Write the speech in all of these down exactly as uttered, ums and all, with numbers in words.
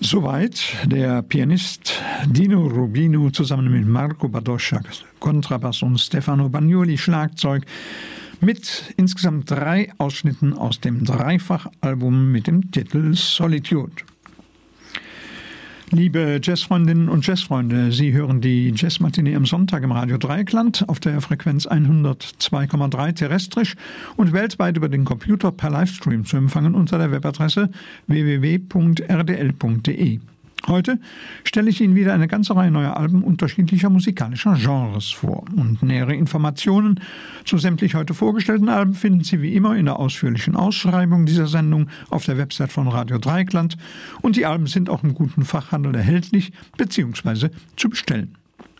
Soweit der Pianist Dino Rubino zusammen mit Marco Badoscia Kontrabass und Stefano Bagnoli Schlagzeug mit insgesamt drei Ausschnitten aus dem Dreifachalbum mit dem Titel Solitude. Liebe Jazzfreundinnen und Jazzfreunde, Sie hören die Jazzmatinee am Sonntag im Radio Dreieckland auf der Frequenz hundertzwei Komma drei terrestrisch und weltweit über den Computer per Livestream zu empfangen unter der Webadresse w w w punkt r d l punkt d e. Heute stelle ich Ihnen wieder eine ganze Reihe neuer Alben unterschiedlicher musikalischer Genres vor. Und nähere Informationen zu sämtlich heute vorgestellten Alben finden Sie wie immer in der ausführlichen Ausschreibung dieser Sendung auf der Website von Radio Dreieckland. Und die Alben sind auch im guten Fachhandel erhältlich bzw. zu bestellen.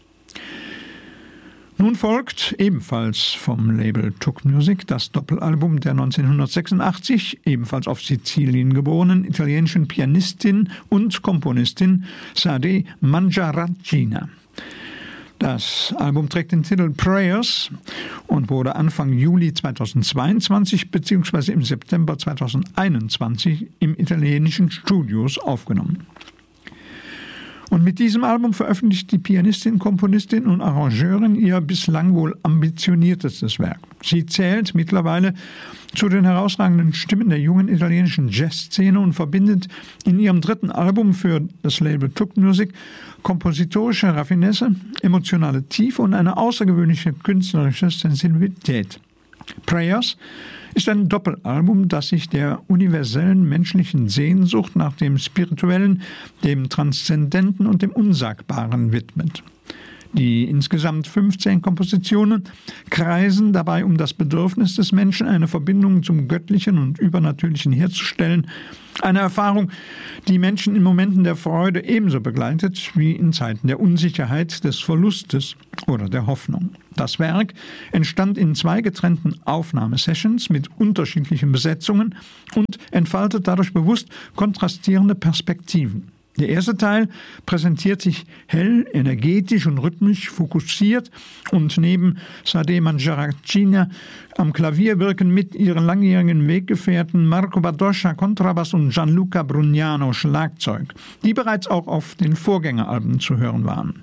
Nun folgt ebenfalls vom Label Tuk Music das Doppelalbum der neunzehnhundertsechsundachtzig, ebenfalls auf Sizilien geborenen italienischen Pianistin und Komponistin Sade Mangiaracina. Das Album trägt den Titel Prayers und wurde Anfang Juli zweitausendzweiundzwanzig bzw. im September zweitausendeinundzwanzig im italienischen Studios aufgenommen. Und mit diesem Album veröffentlicht die Pianistin, Komponistin und Arrangeurin ihr bislang wohl ambitioniertestes Werk. Sie zählt mittlerweile zu den herausragenden Stimmen der jungen italienischen Jazzszene und verbindet in ihrem dritten Album für das Label Tuk Music kompositorische Raffinesse, emotionale Tiefe und eine außergewöhnliche künstlerische Sensibilität. Prayers ist ein Doppelalbum, das sich der universellen menschlichen Sehnsucht nach dem Spirituellen, dem Transzendenten und dem Unsagbaren widmet. Die insgesamt fünfzehn Kompositionen kreisen dabei um das Bedürfnis des Menschen, eine Verbindung zum Göttlichen und Übernatürlichen herzustellen. Eine Erfahrung, die Menschen in Momenten der Freude ebenso begleitet wie in Zeiten der Unsicherheit, des Verlustes oder der Hoffnung. Das Werk entstand in zwei getrennten Aufnahmesessions mit unterschiedlichen Besetzungen und entfaltet dadurch bewusst kontrastierende Perspektiven. Der erste Teil präsentiert sich hell, energetisch und rhythmisch fokussiert und neben Sade Mangiaracina am Klavier wirken mit ihren langjährigen Weggefährten Marco Badoscia Kontrabass und Gianluca Brugnano Schlagzeug, die bereits auch auf den Vorgängeralben zu hören waren.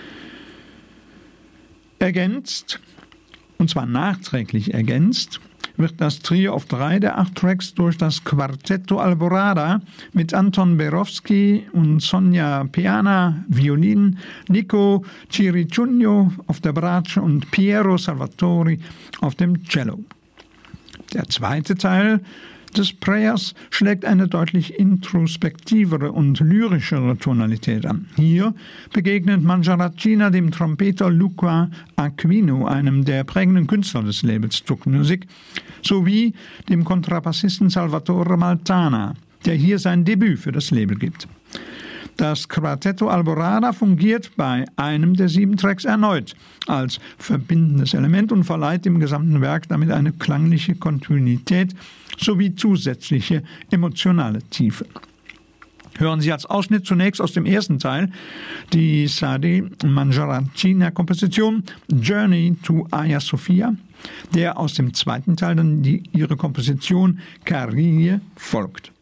Ergänzt, und zwar nachträglich ergänzt, wird das Trio auf drei der acht Tracks durch das Quartetto Alborada mit Anton Berowski und Sonja Piana, Violin, Nico Ciricugno auf der Bratsche und Piero Salvatori auf dem Cello. Der zweite Teil des Prayers schlägt eine deutlich introspektivere und lyrischere Tonalität an. Hier begegnet Mangiaracina dem Trompeter Luca Aquino, einem der prägenden Künstler des Labels Tuk Music, sowie dem Kontrabassisten Salvatore Maltana, der hier sein Debüt für das Label gibt. Das Quartetto Alborada fungiert bei einem der sieben Tracks erneut als verbindendes Element und verleiht dem gesamten Werk damit eine klangliche Kontinuität sowie zusätzliche emotionale Tiefe. Hören Sie als Ausschnitt zunächst aus dem ersten Teil die Sade Mangiaracina Komposition Journey to Hagia Sophia, der aus dem zweiten Teil dann die, ihre Komposition Kyrie folgt.